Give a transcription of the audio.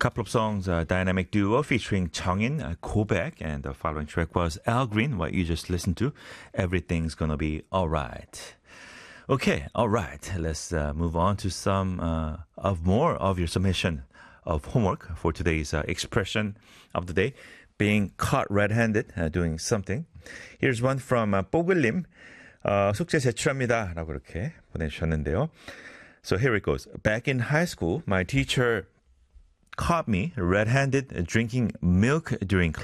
Couple of songs, dynamic duo featuring Changin, Kobek, and the following track was Al Green, what you just listened to. Everything's gonna be alright. Okay, alright. Let's move on to some of more of your submission of homework for today's expression of the day, being caught red-handed, doing something. Here's one from 뽀글님. 숙제 제출합니다. 라고 이렇게 보내주셨는데요. So here it goes. Back in high school, my teacher caught me red-handed drinking milk during class.